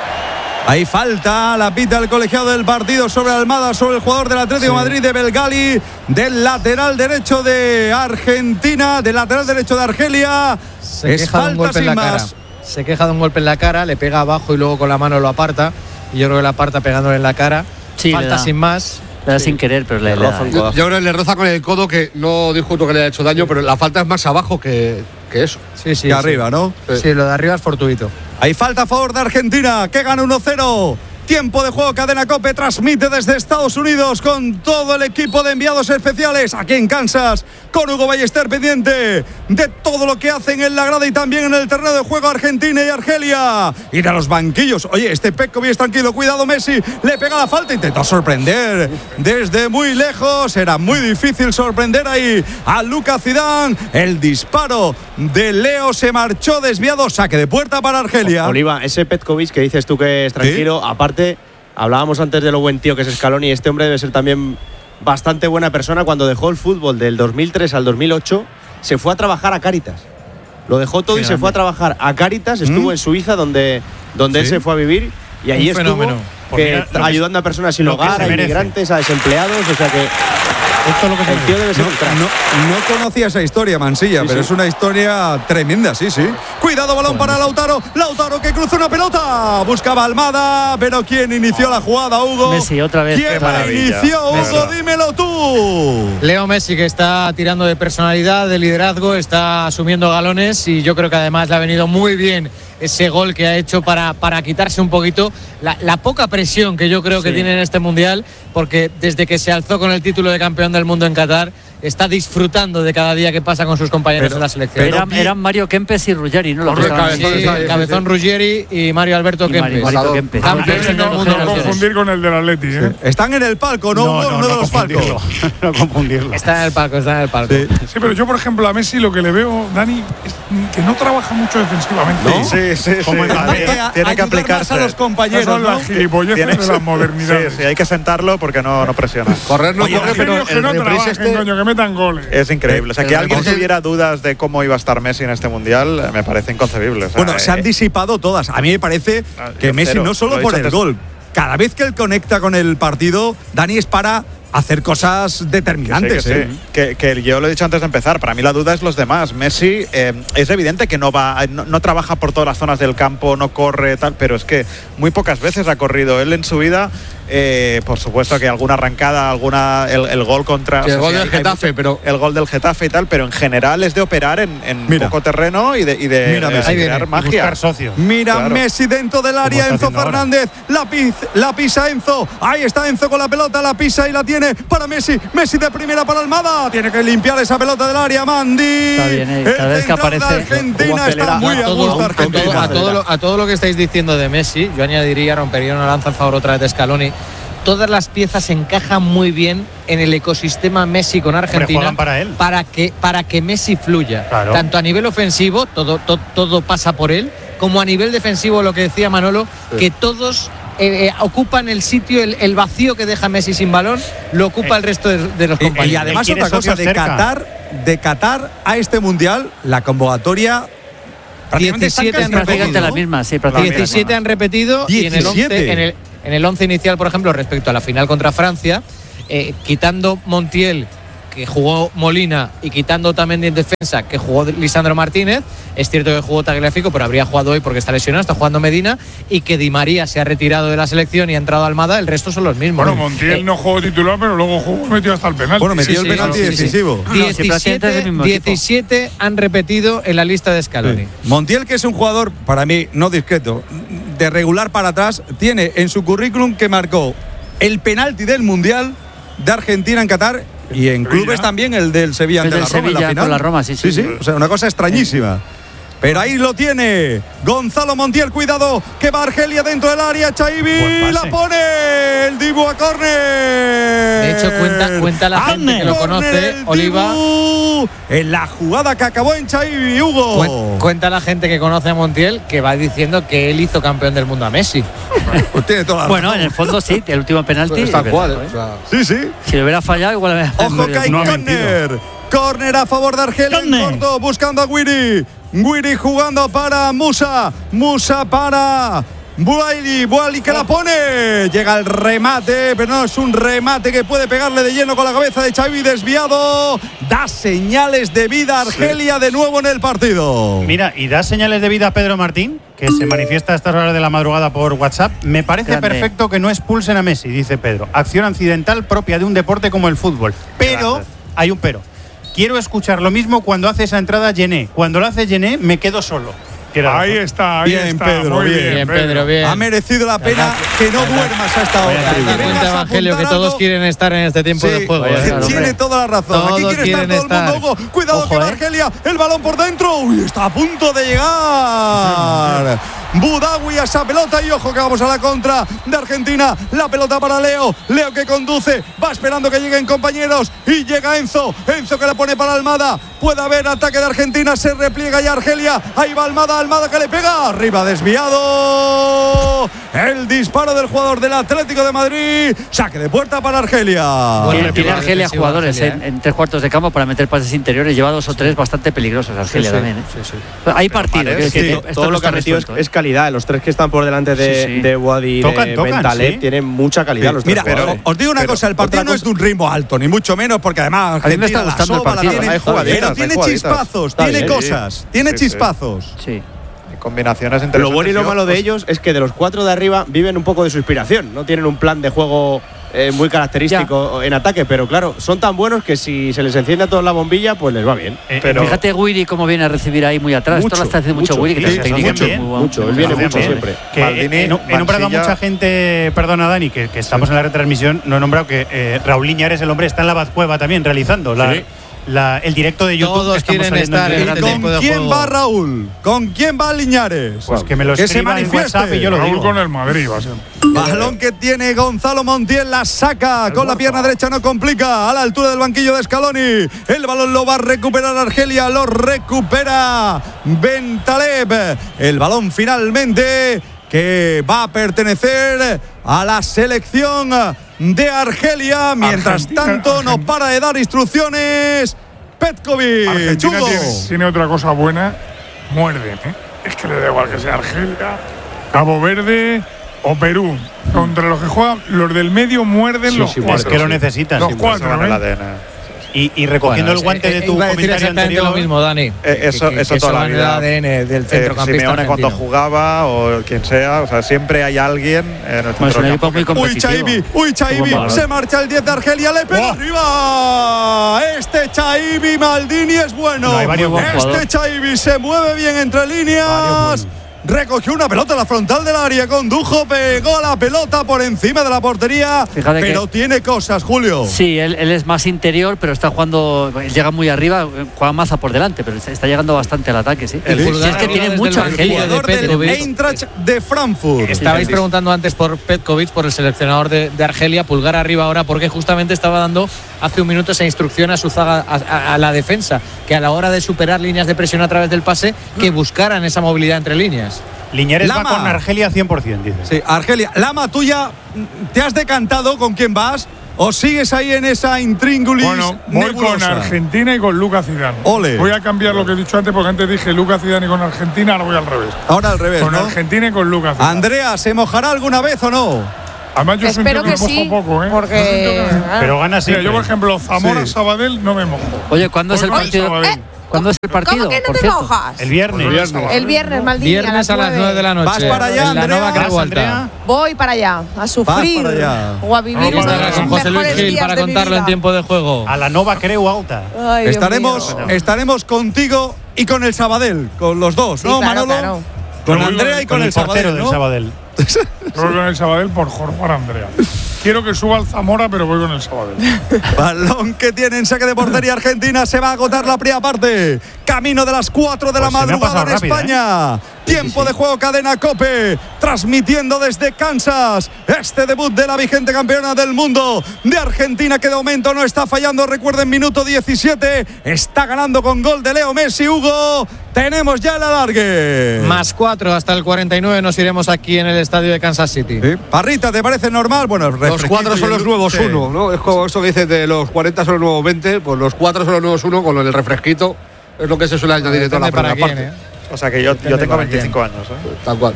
Ahí falta la pita el colegiado del partido sobre Almada, sobre el jugador del Atlético de Madrid, de Belgali, del lateral derecho de Argentina, del lateral derecho de Argelia. Se Es queja de un falta golpe en sin la cara. más. Se queja de un golpe en la cara, le pega abajo y luego con la mano lo aparta. Y yo creo que la aparta pegándole en la cara. Sí, le Falta da. sin más. Le da sin querer, pero le, le da. Yo, yo creo que le roza con el codo, que no discuto que le haya hecho daño, pero la falta es más abajo que, que eso. Sí, sí. Que sí. arriba, ¿no? Sí, lo de arriba es fortuito. Hay falta a favor de Argentina, que gana uno cero. Tiempo de juego, Cadena COPE transmite desde Estados Unidos con todo el equipo de enviados especiales aquí en Kansas, con Hugo Ballester pendiente de todo lo que hacen en la grada y también en el terreno de juego Argentina y Argelia. Y de los banquillos. Oye, este Petkovic es tranquilo, cuidado Messi, le pega la falta, intentó sorprender desde muy lejos. Era muy difícil sorprender ahí a Lucas Zidane. El disparo de Leo se marchó desviado, saque de puerta para Argelia. Oliva, ese Petkovic que dices tú que es tranquilo, aparte, hablábamos antes de lo buen tío que es Scaloni, este hombre debe ser también bastante buena persona. Cuando dejó el fútbol del dos mil tres al dos mil ocho, se fue a trabajar a Cáritas. Lo dejó todo Qué y se grande. fue a trabajar a Cáritas, estuvo ¿Mm? en Suiza, donde, donde Sí. él se fue a vivir, y allí Un estuvo fenómeno. Pues que- mira, lo que- ayudando a personas sin lo que hogar, se a merece. inmigrantes, a desempleados, o sea que Esto es lo que se el tío debe ser No, un crack. no, no conocía esa historia, Mansilla, Sí, pero sí. es una historia tremenda, sí, sí. Cuidado, balón para Lautaro. Lautaro que cruza una pelota. Buscaba Almada, pero ¿quién inició la jugada, Hugo? Messi, otra vez. ¿Quién Qué la maravilla. inició, Messi. Hugo? Dímelo tú. Leo Messi, que está tirando de personalidad, de liderazgo, está asumiendo galones y yo creo que además le ha venido muy bien ese gol que ha hecho para, para quitarse un poquito la, la poca presión que yo creo que Sí. tiene en este Mundial, porque desde que se alzó con el título de campeón del mundo en Qatar, está disfrutando de cada día que pasa con sus compañeros Pero- en la selección. pero- Eran, eran Mario Kempes y Ruggeri, ¿no? Los que Correcto, estaban- cabezón, Sí, sí, sí, Cabezón sí. Ruggeri y Mario Alberto Y Mario- Kempes. Marito Matador. Kempes. Campeones Campeones del de No, dos no generaciones. confundir con el del Atleti, ¿eh? Están en el palco, ¿no, Hugo? Uno de los palcos. confundirlo. No confundirlo. Está en el palco, está en el palco. Sí. Sí, pero yo, por ejemplo, a Messi lo que le veo, Dani, es que no trabaja mucho defensivamente. ¿No? Sí, sí, sí. Como el- Tiene- Hay que tiene que ayudar aplicarse. más a los Esas compañeros, son ¿no? las gilipolleces Tiene- de las modernidades. Sí, sí, hay que sentarlo porque no, no presiona. Correr no Oye, corre, pero genios que el no reprise trabajen, este. coño, que metan goles. Es increíble. O sea, El que alguien reprise- tuviera dudas de cómo iba a estar Messi en este mundial, eh, me parece inconcebible. O sea, Bueno, se han eh, disipado todas. A mí me parece Ah, que yo Messi cero. no Lo solo he por dicho el antes. gol, cada vez que él conecta con el partido, Dani, es para hacer cosas determinantes. Que sí, que, ¿eh? sí. Que- que yo lo he dicho antes de empezar, para mí la duda es los demás. Messi eh, es evidente que no va, no, no trabaja por todas las zonas del campo, no corre, tal, pero es que muy pocas veces ha corrido él en su vida. Eh, por supuesto que alguna arrancada, alguna el, el gol contra sí, el o sea, gol sí, del Getafe, mucho, pero el gol del Getafe y tal, pero en general es de operar en, en poco terreno y de, y de, Mira, de, de crear magia. Mira claro. Messi dentro del área, Enzo Fernández, la, piz, la pisa Enzo, ahí está Enzo con la pelota, la pisa y la tiene para Messi, Messi de primera para Almada, tiene que limpiar esa pelota del área, Mandi. Está bien, eh, cada vez que aparece Argentina está muy a gusto Argentina. A todo, a, todo lo, a todo lo que estáis diciendo de Messi, yo añadiría, rompería una lanza a favor otra vez de Scaloni. Todas las piezas encajan muy bien en el ecosistema Messi con Argentina para, él. para que para que Messi fluya. Claro. Tanto a nivel ofensivo, todo, todo, todo pasa por él, como a nivel defensivo, lo que decía Manolo, sí. que todos eh, eh, ocupan el sitio, el, el vacío que deja Messi sin balón, lo ocupa eh, el resto de, de los compañeros. Y además otra cosa, de Qatar, de Qatar a este Mundial, la convocatoria diecisiete han repetido, la misma, sí, diecisiete han repetido y en el once, en el, en el once inicial, por ejemplo, respecto a la final contra Francia, eh, quitando Montiel, que jugó Molina, y quitando también en defensa, que jugó Lisandro Martínez, es cierto que jugó Tagliafico, pero habría jugado hoy porque está lesionado, está jugando Medina, y que Di María se ha retirado de la selección y ha entrado Almada, el resto son los mismos. Bueno, Montiel eh, no jugó titular, pero luego jugó, metió hasta el penalti. Bueno, metió sí, el penalti sí, decisivo. Sí, sí. diecisiete, diecisiete han repetido en la lista de Scaloni. Sí. Montiel, que es un jugador, para mí, no discreto, de regular para atrás, tiene en su currículum que marcó el penalti del Mundial de Argentina en Qatar y en Sevilla. Clubes también el del Sevilla ante la Roma Sevilla, en la final. Con la Roma, sí, sí. Sí, sí. O sea, una cosa extrañísima. Pero ahí lo tiene Gonzalo Montiel, cuidado, que va Argelia dentro del área, Chaibi la pone, el Dibu a córner. De hecho, cuenta, cuenta la gente Ane. que lo conoce, Oliva. En la jugada que acabó en Chaibi, Hugo. Cuenta la gente que conoce a Montiel que va diciendo que él hizo campeón del mundo a Messi. Pues tiene toda la bueno, en el fondo sí, el último penalti. Está cual, ¿eh? O sea, sí, sí. Si le hubiera fallado, igual. Ojo que hay no córner. Córner a favor de Argelia en corto, buscando a Guiri. Guiri jugando para Musa. Musa para Buali. Buali que la pone. Llega el remate, pero no es un remate que puede pegarle de lleno con la cabeza de Xavi, desviado. Da señales de vida Argelia sí. de nuevo en el partido. Mira, y da señales de vida a Pedro Martín, que se manifiesta a estas horas de la madrugada por WhatsApp. Me parece Grande. perfecto que no expulsen a Messi, dice Pedro. Acción accidental propia de un deporte como el fútbol. Pero, Grande. hay un pero. Quiero escuchar lo mismo cuando hace esa entrada Gené. Cuando lo hace Gené, me quedo solo. Ahí está, ahí bien, está. Pedro, muy bien, bien, Pedro, bien. Ha merecido la pena que no duermas a esta hora. Te das cuenta, Evangelio, que todos quieren estar en este tiempo sí, de juego. ¿eh? Tiene hombre. toda la razón. Todos Aquí quiere estar todo estar. el mundo. Hugo. Cuidado Ojo, que va eh. Argelia. El balón por dentro. Uy, está a punto de llegar. Budawi a esa pelota y ojo que vamos a la contra de Argentina. La pelota para Leo. Leo que conduce. Va esperando que lleguen compañeros. Y llega Enzo. Enzo que la pone para Almada. Puede haber ataque de Argentina. Se repliega ya Argelia. Ahí va Almada. Almada que le pega. Arriba desviado. El disparo del jugador del Atlético de Madrid. Saque de puerta para Argelia. Tiene, tiene Argelia jugadores Argelia, ¿eh? en, en tres cuartos de campo para meter pases interiores. Lleva dos o tres bastante peligrosos Argelia sí, sí, también. ¿eh? Sí, sí. Hay partido. Vale, sí, que todo no lo que ha metido es, es calidad. Los tres que están por delante de, sí, sí. de Wadi y de Bentaleb ¿sí? tienen mucha calidad. Sí. Los tres Mira, pero, os digo una pero, cosa. El partido no es de un ritmo alto, ni mucho menos, porque además a mí me está gustando el partido. Tiene, hay pero tiene chispazos, tiene cosas, tiene chispazos. Sí. Combinaciones interesantes. Lo bueno y lo malo de ellos es que de los cuatro de arriba viven un poco de su inspiración. No tienen un plan de juego eh, muy característico ya. en ataque, pero claro, son tan buenos que si se les enciende a todos la bombilla, pues les va bien. Eh, pero fíjate Guiri cómo viene a recibir ahí muy atrás. Mucho, Esto lo está haciendo mucho, mucho Guiri, que sí, técnicamente mucho, muy mucho, él viene mucho bien. siempre. Que Maldini, he, he nombrado a mucha gente, perdona Dani, que, que estamos sí. en la retransmisión, no he nombrado que eh, Raúl Liñares, el hombre, está en la Bazcueva también realizando la, sí. La, el directo de YouTube. Todos quieren estar en este ¿Con quién juego. va Raúl? ¿Con quién va Liñares? Pues que me lo que se manifieste. En y yo lo Raúl digo. con el Madrid va a ser. Balón que tiene Gonzalo Montiel, la saca el con la pierna derecha, no complica, a la altura del banquillo de Scaloni. El balón lo va a recuperar Argelia, lo recupera Bentaleb. El balón finalmente que va a pertenecer a la selección de Argelia. Mientras Argentina, tanto Argentina. no para de dar instrucciones Petkovic. Argentina tiene, tiene otra cosa buena, muerden, ¿eh? Es que le da igual que sea Argelia, Cabo Verde o Perú. Contra los que juegan, los del medio muerden sí, los sí, cuatro. Es que lo necesitan. Los sí, cuatro, ¿eh? Y, y recogiendo bueno, el guante de tu iba a comentario decir anterior. Lo mismo, Dani. Eh, eso, que, que, eso que toda la vida. A D N del centrocampista eh, Simeone argentino. cuando jugaba o quien sea, o sea, siempre hay alguien en el pues centro muy Uy, Chaibi, uy, Chaibi, se marcha el diez de Argelia, le pega oh. arriba. Este Chaibi Maldini es bueno. No, este Chaibi se mueve bien entre líneas. Recogió una pelota en la frontal del área, condujo, pegó la pelota por encima de la portería. Fíjate pero que tiene cosas, Julio. Sí, él, él es más interior, pero está jugando, llega muy arriba, juega Maza por delante, pero está llegando bastante al ataque, sí. El sí, sí es que tiene mucho Argelia. El jugador del Eintracht de Frankfurt. Estabais sí, sí, preguntando antes por Petkovic, por el seleccionador de, de Argelia, pulgar arriba ahora, porque justamente estaba dando hace un minuto esa instrucción a su zaga, a, a, a la defensa, que a la hora de superar líneas de presión a través del pase, que buscaran esa movilidad entre líneas. Liñares Lama. va con Argelia cien por ciento, dice. Sí, Argelia. Lama, ¿tú ya te has decantado con quién vas? ¿O sigues ahí en esa intríngulis Bueno, voy nebulosa? con Argentina y con Lucas Zidane. Ole. Voy a cambiar lo que he dicho antes, porque antes dije Lucas Zidane y con Argentina, ahora voy al revés. Ahora al revés, Con ¿no? Argentina y con Lucas Zidane. Andrea, ¿se mojará alguna vez o no? Además, yo Espero que, que me sí, mojo poco, ¿eh? porque… Pero gana siempre. Mira, yo, por ejemplo, Zamora-Sabadell sí. no me mojo. Oye, ¿cuándo es el Voy con partido? Sabadell. ¿Cuándo es el partido? ¿Cómo que no por te cierto? mojas? El viernes. El viernes, El viernes, Maldini, Viernes a las nueve de la noche. ¿Vas para allá, en la Andrea? Nova Creu ¿Vas, Alta. Andrea? Voy para allá, a sufrir para allá. o a vivir No, uno para de allá, los Con José Luis mejores Gil días para de mi contarlo en vida. tiempo de juego. A la Nova Creu Alta. Ay, Dios Estaremos, mío. estaremos contigo y con el Sabadell, con los dos, Sí, ¿no, claro, Manolo? claro. Con Yo voy Andrea y con, Con el el portero Sabadell, del ¿no? Sabadell. Voy con el Sabadell por Jorge Andrea. Quiero que suba al Zamora, pero voy con el Sabadell. Balón que tiene en saque de portería Argentina. Se va a agotar la primera parte. Camino de las cuatro de la Pues se me ha madrugada pasado en rápido, España. ¿eh? Tiempo Sí, sí, sí. de juego, cadena COPE. Transmitiendo desde Kansas este debut de la vigente campeona del mundo de Argentina, que de momento no está fallando. Recuerden, minuto diecisiete. Está ganando con gol de Leo Messi. Hugo, tenemos ya el alargue. Más cuatro hasta el cuarenta y nueve nos iremos aquí en el estadio de Kansas City. ¿Sí? Parrita, ¿te parece normal? Bueno, los cuatro son los nuevos sí. uno, ¿no? Es como eso que dices de los cuarenta son los nuevos veinte, pues los cuatro son los nuevos uno con el refresquito. Es lo que se suele añadir en toda la primera parte. ¿eh? O sea que yo, yo tengo veinticinco años, ¿eh? Tal cual.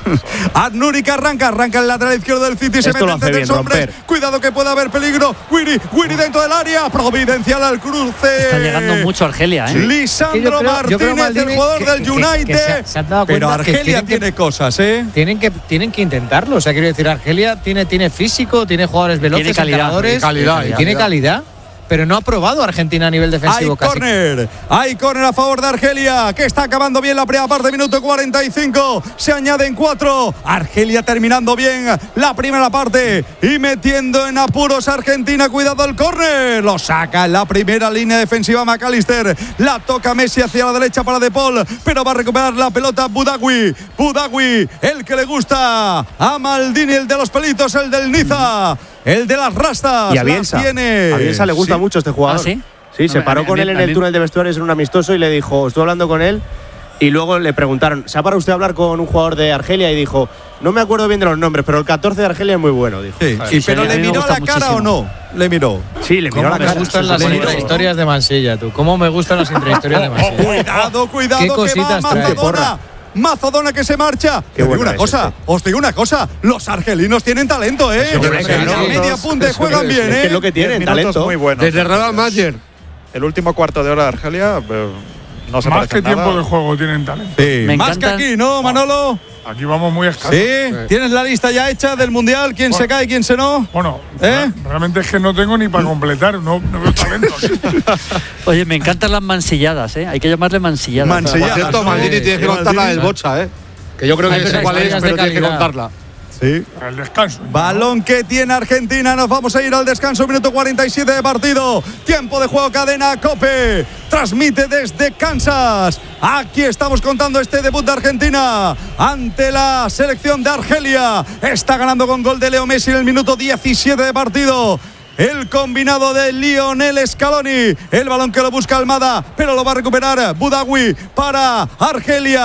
Adnuri que arranca, arranca el lateral izquierdo del City, se Esto mete lo hace entre bien, tres hombres. romper. Cuidado que puede haber peligro. Wiri, Wiri dentro del área. Providencial al cruce. Está llegando mucho Argelia, ¿eh? Lisandro Yo creo- yo Martínez, creo, Maldini, el jugador que- del que- United. que se- se han dado Pero cuenta que Argelia tienen que- tiene cosas, ¿eh? Tienen que, tienen que intentarlo. O sea, quiero decir, Argelia tiene, tiene físico, tiene jugadores veloces, Tiene calidad, encaradores, tiene calidad, y tiene calidad. Pero no ha probado Argentina a nivel defensivo Hay casi. córner, hay córner a favor de Argelia, que está acabando bien la primera parte, minuto cuarenta y cinco. Se añaden cuatro. Argelia terminando bien la primera parte y metiendo en apuros a Argentina. Cuidado el córner, lo saca en la primera línea defensiva McAllister. La toca Messi hacia la derecha para De Paul, pero va a recuperar la pelota Budawi. Budawi, el que le gusta a Maldini, el de los pelitos, el del Niza. El de las rastas. Y a Bielsa. La tiene. A Bielsa le gusta Sí. mucho este jugador. ¿Ah, sí? Sí, se No, paró a mí- con a él mí- en a el mí- túnel de vestuarios en un amistoso y le dijo, estuve hablando con él y luego le preguntaron, ¿se ha parado usted a hablar con un jugador de Argelia? Y dijo, no me acuerdo bien de los nombres, pero el catorce de Argelia es muy bueno, dijo. Sí, Sí, y pero sí, a le mí me miró gusta la cara muchísimo. o no. Le miró. Sí, le miró ¿Cómo la me cara. gustan Sí, las le miró. intrahistorias de Mansilla, tú? ¿Cómo me gustan las intrahistorias de Mansilla? Cuidado, cuidado, Qué que va cositas trae. Mazadona. Mazadona que se marcha. Qué Os digo bueno una es cosa, este. os digo una cosa. Los argelinos tienen talento, ¿eh? Eso creo que En no. la media punta Eso juegan creo que bien, Es que ¿eh? es lo que Diez tienen, minutos talento. muy buenos. Desde Real Madrid. El último cuarto de hora de Argelia eh, no se Más parece que en nada. tiempo de juego tienen talento. Sí, Me más que encantan- aquí, ¿no, Manolo? Aquí vamos muy escasos. Sí. ¿Tienes la lista ya hecha del Mundial? ¿Quién se Bueno. cae, quién se no? Bueno, ¿Eh? re- realmente es que no tengo ni para completar, no, no veo talento. aquí. Oye, me encantan las mansilladas, ¿eh? Hay que llamarle mansilladas. Mansilladas. Por cierto, no, Maldini tienes que eh, contar la del Maldini. Bocha, ¿eh? Que yo creo Hay que sé tres cuál es, historias de pero tienes que calidad. contarla. Sí. El descanso. Balón que tiene Argentina. Nos vamos a ir al descanso. Minuto cuarenta y siete de partido. Tiempo de juego, cadena COPE. Transmite desde Kansas. Aquí estamos contando este debut de Argentina ante la selección de Argelia. Está ganando con gol de Leo Messi en el minuto diecisiete de partido. El combinado de Lionel Scaloni. El balón que lo busca Almada, pero lo va a recuperar Budawi para Argelia.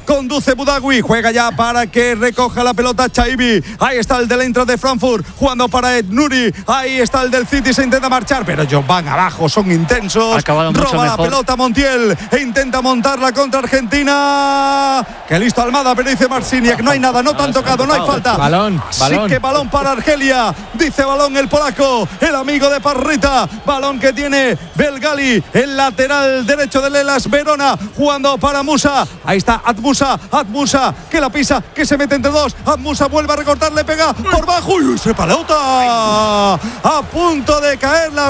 conduce Budawi, juega ya para que recoja la pelota Chaibi. Ahí está el del Eintracht de Frankfurt, jugando para Ed Nuri. Ahí está el del City, se intenta marchar, pero ellos van abajo, son intensos. Roba la mejor. pelota Montiel e intenta montarla contra Argentina. Que listo Almada, pero dice Marciniak, no hay nada, no te han tocado, no hay falta. Balón, balón. Sí que balón para Argelia, dice balón el polaco, el amigo de Parrita. Balón que tiene Belgali, el lateral derecho del Hellas Verona, jugando para Musa. Ahí está Atmusa, Atmusa, que la pisa, que se mete entre dos. Atmusa vuelve a recortar, le pega por bajo. ¡Uy, se pelota! A punto de caer la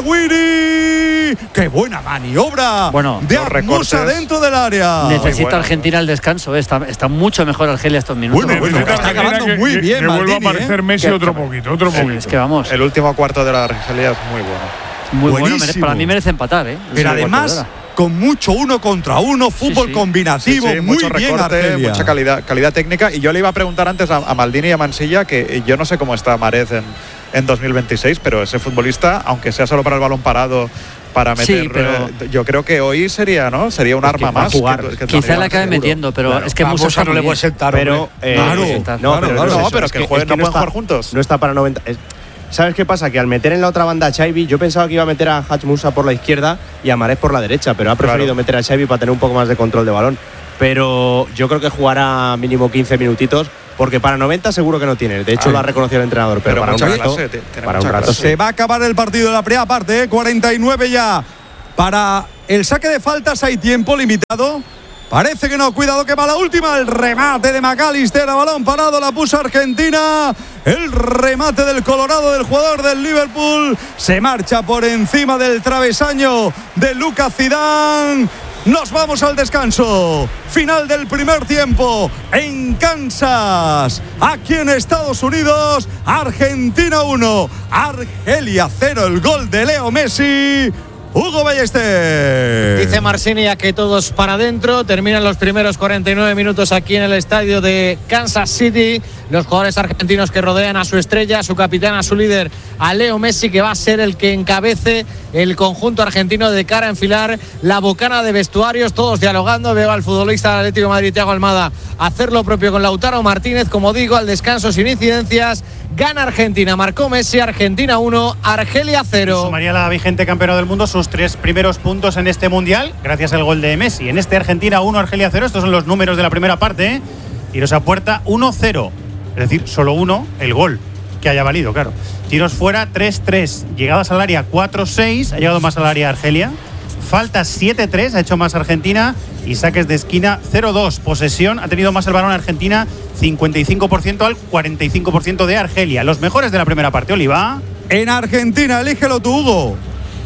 Guiri. ¡Qué buena maniobra! Bueno, de Atmusa dentro del área. Necesita Argentina el descanso. Está, está mucho mejor Argelia estos minutos. Bueno, bueno, está acabando muy que, bien, que vuelva a Maldini, aparecer ¿eh? Messi otro poquito, otro poquito. Es que vamos. El último cuarto de la Argelia es muy bueno. Muy Buenísimo. bueno, para mí merece empatar, ¿eh? Pero además, con mucho uno contra uno, fútbol sí, sí. combinativo, Sí, sí, muy mucho bien recorte, Argelia. mucha calidad, calidad técnica. Y yo le iba a preguntar antes a, a Maldini y a Mansilla, que yo no sé cómo está Marez en, en dos mil veintiséis, pero ese futbolista, aunque sea solo para el balón parado, para meter, sí, pero eh, yo creo que hoy sería, ¿no? Sería un es arma que más. Jugar. Que, que Quizá la acabe metiendo, pero claro. es que Musa, Musa no le puede sentar. Pero, eh, claro, no, claro, pero, claro, no, es no, eso, pero es que, que jueguen, es que no pueden está, jugar juntos. No está para noventa. Es, ¿sabes qué pasa? Que al meter en la otra banda a Chaibi, yo pensaba que iba a meter a Hach Musa por la izquierda y a Marez por la derecha, pero ha preferido claro. meter a Chaibi para tener un poco más de control de balón. Pero yo creo que jugará mínimo quince minutitos, porque para noventa seguro que no tiene. De hecho, Ay. lo ha reconocido el entrenador, pero, pero para, un rato, clase, para un rato. Se va a acabar el partido de la primera parte, ¿eh? cuarenta y nueve ya. Para el saque de faltas hay tiempo limitado. Parece que no, cuidado que va la última, el remate de McAllister, a balón parado, la puso Argentina, el remate del Colorado del jugador del Liverpool, se marcha por encima del travesaño de Lucas Zidane. Nos vamos al descanso, final del primer tiempo en Kansas, aquí en Estados Unidos. Argentina uno, Argelia cero, el gol de Leo Messi. Hugo Ballester. Dice Marciniak que todos para adentro. Terminan los primeros cuarenta y nueve minutos aquí en el estadio de Kansas City. Los jugadores argentinos que rodean a su estrella, a su capitán, a su líder, a Leo Messi, que va a ser el que encabece el conjunto argentino de cara a enfilar la bocana de vestuarios. Todos dialogando. Veo al futbolista del Atlético de Madrid, Thiago Almada, hacer lo propio con Lautaro Martínez. Como digo, al descanso sin incidencias. Gana Argentina, marcó Messi, Argentina uno, Argelia cero. Sumaría la vigente campeona del mundo sus tres primeros puntos en este mundial, gracias al gol de Messi. En este Argentina uno, Argelia cero. Estos son los números de la primera parte, ¿eh? Tiros a puerta uno cero. Es decir, solo uno, el gol que haya valido, claro. Tiros fuera tres tres. Llegadas al área cuatro seis. Ha llegado más al área Argelia. Faltas siete tres. Ha hecho más Argentina. Y saques de esquina cero dos. Posesión. Ha tenido más el balón Argentina. cincuenta y cinco por ciento al cuarenta y cinco por ciento de Argelia. Los mejores de la primera parte, Oliva. En Argentina, elígelo tú, Hugo.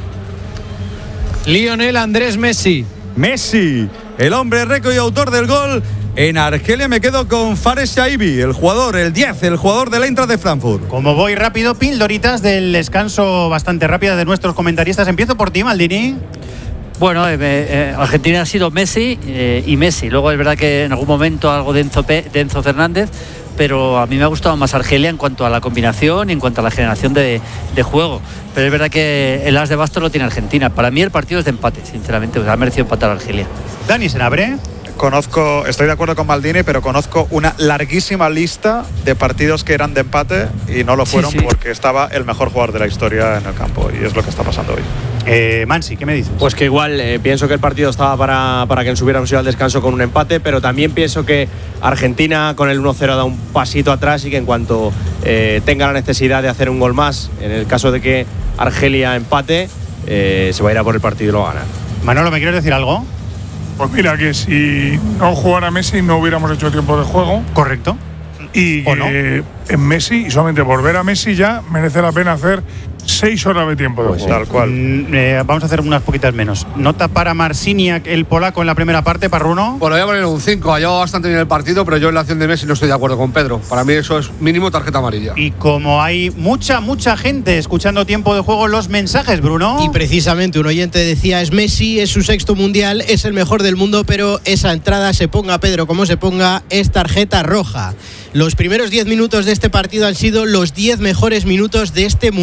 Lionel Andrés Messi. Messi, el hombre récord y autor del gol. En Argelia me quedo con Fares Chaibi, el jugador, el diez, el jugador del Eintracht de Frankfurt. Como voy rápido, pildoritas del descanso bastante rápida de nuestros comentaristas. Empiezo por ti, Maldini. Bueno, eh, eh, Argentina ha sido Messi eh, y Messi. Luego es verdad que en algún momento algo de Enzo, P, de Enzo Fernández, pero a mí me ha gustado más Argelia en cuanto a la combinación y en cuanto a la generación de, de juego. Pero es verdad que el as de bastos lo tiene Argentina. Para mí el partido es de empate, sinceramente. O sea, ha merecido empatar a Argelia. Dani Senabre. Conozco, estoy de acuerdo con Maldini, pero conozco una larguísima lista de partidos que eran de empate y no lo fueron sí, sí. porque estaba el mejor jugador de la historia en el campo, y es lo que está pasando hoy. Eh, Mansi, ¿qué me dices? Pues que igual eh, pienso que el partido estaba para, para que nos hubiéramos ido al descanso con un empate, pero también pienso que Argentina con el uno cero da un pasito atrás y que en cuanto eh, tenga la necesidad de hacer un gol más, en el caso de que Argelia empate, eh, se va a ir a por el partido y lo va a ganar. Manolo, ¿me quieres decir algo? Pues mira, que si no jugara Messi no hubiéramos hecho tiempo de juego. Correcto. Y que no? En Messi, y solamente por ver a Messi ya merece la pena hacer seis horas de tiempo de pues juego. Tal cual. Mm, eh, vamos a hacer unas poquitas menos. Nota para Marciniak, el polaco, en la primera parte, Parruno. Bueno, voy a poner un cinco. Ha llevado bastante bien el partido, pero yo en la acción de Messi no estoy de acuerdo con Pedro. Para mí eso es mínimo tarjeta amarilla. Y como hay mucha, mucha gente escuchando tiempo de juego, los mensajes, Bruno. Y precisamente un oyente decía, es Messi, es su sexto mundial, es el mejor del mundo, pero esa entrada, se ponga Pedro como se ponga, es tarjeta roja. Los primeros diez minutos de este partido han sido los diez mejores minutos de este mundial.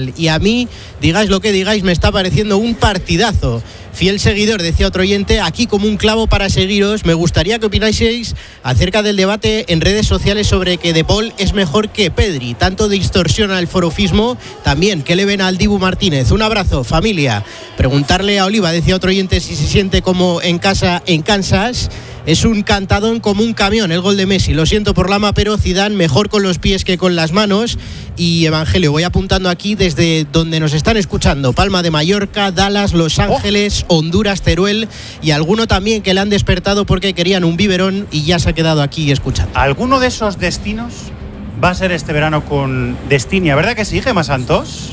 Mundial. Y a mí, digáis lo que digáis, me está pareciendo un partidazo. Fiel seguidor, decía otro oyente, aquí como un clavo para seguiros. Me gustaría que opináis acerca del debate en redes sociales sobre que De Paul es mejor que Pedri. Tanto distorsiona el forofismo, también que le ven al Dibu Martínez. Un abrazo, familia. Preguntarle a Oliva, decía otro oyente, si se siente como en casa en Kansas. Es un cantadón como un camión el gol de Messi. Lo siento por Lama, pero Zidane mejor con los pies que con las manos. Y Evangelio, voy apuntando aquí desde donde nos están escuchando: Palma de Mallorca, Dallas, Los Ángeles, oh. Honduras, Teruel, y alguno también que le han despertado porque querían un biberón y ya se ha quedado aquí escuchando. ¿Alguno de esos destinos va a ser este verano con Destinia? ¿Verdad que sí, Gemma Santos?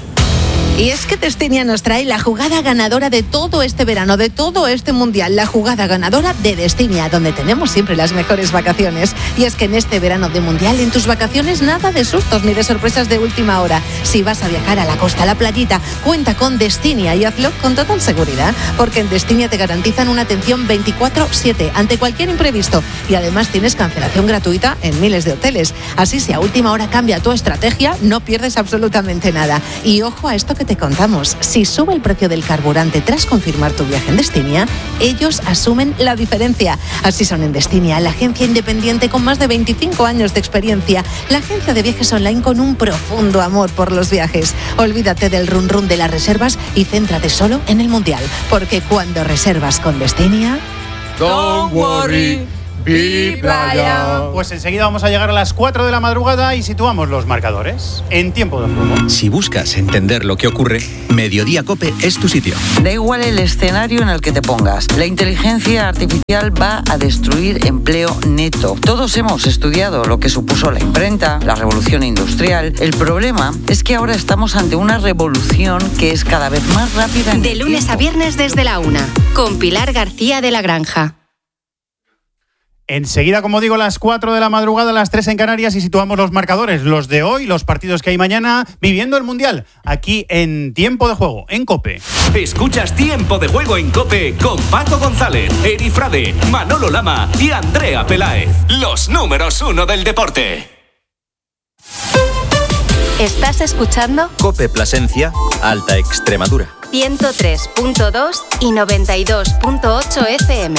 Y es que Destinia nos trae la jugada ganadora de todo este verano, de todo este mundial, la jugada ganadora de Destinia, donde tenemos siempre las mejores vacaciones. Y es que en este verano de mundial, en tus vacaciones, nada de sustos ni de sorpresas de última hora. Si vas a viajar a la costa, a la playita, cuenta con Destinia y hazlo con total seguridad, porque en Destinia te garantizan una atención veinticuatro siete ante cualquier imprevisto, y además tienes cancelación gratuita en miles de hoteles. Así, si a última hora cambia tu estrategia, no pierdes absolutamente nada. Y ojo a esto que te contamos: si sube el precio del carburante tras confirmar tu viaje en Destinia, ellos asumen la diferencia. Así son en Destinia, la agencia independiente con más de veinticinco años de experiencia, la agencia de viajes online con un profundo amor por los viajes. Olvídate del run run de las reservas y céntrate solo en el mundial, porque cuando reservas con Destinia, don't worry, be playa. Pues enseguida vamos a llegar a las cuatro de la madrugada y situamos los marcadores en tiempo de juego. Si buscas entender lo que ocurre, Mediodía Cope es tu sitio. Da igual el escenario en el que te pongas, la inteligencia artificial va a destruir empleo neto. Todos hemos estudiado lo que supuso la imprenta, la revolución industrial. El problema es que ahora estamos ante una revolución que es cada vez más rápida. De lunes a viernes desde la una, con Pilar García de la Granja. Enseguida, como digo, las cuatro de la madrugada, las tres en Canarias, y situamos los marcadores, los de hoy, los partidos que hay mañana, viviendo el Mundial, aquí en Tiempo de Juego, en COPE. Escuchas Tiempo de Juego en COPE con Paco González, Eri Frade, Manolo Lama y Andrea Peláez. Los números uno del deporte. ¿Estás escuchando? COPE Plasencia, Alta Extremadura. ciento tres punto dos y noventa y dos punto ocho F M.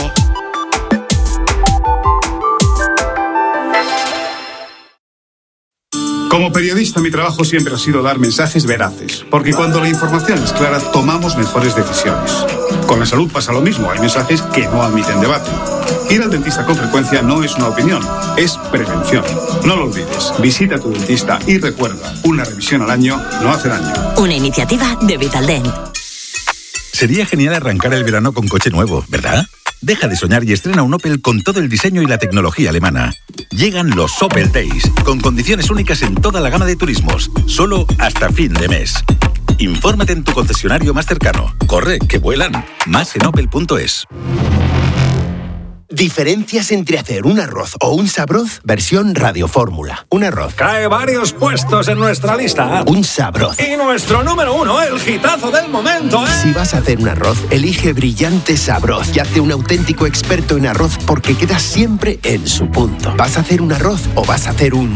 Como periodista, mi trabajo siempre ha sido dar mensajes veraces, porque cuando la información es clara, tomamos mejores decisiones. Con la salud pasa lo mismo, hay mensajes que no admiten debate. Ir al dentista con frecuencia no es una opinión, es prevención. No lo olvides, visita a tu dentista y recuerda, una revisión al año no hace daño. Una iniciativa de Vitaldent. Sería genial arrancar el verano con coche nuevo, ¿verdad? Deja de soñar y estrena un Opel con todo el diseño y la tecnología alemana. Llegan los Opel Days, con condiciones únicas en toda la gama de turismos, solo hasta fin de mes. Infórmate en tu concesionario más cercano. Corre, que vuelan. Más en opel punto es. Diferencias entre hacer un arroz o un sabroz, versión radiofórmula. Un arroz. Cae varios puestos en nuestra lista. Un sabroz. Y nuestro número uno, el hitazo del momento, ¿eh? Si vas a hacer un arroz, elige Brillante Sabroz y hazte un auténtico experto en arroz, porque queda siempre en su punto. ¿Vas a hacer un arroz o vas a hacer un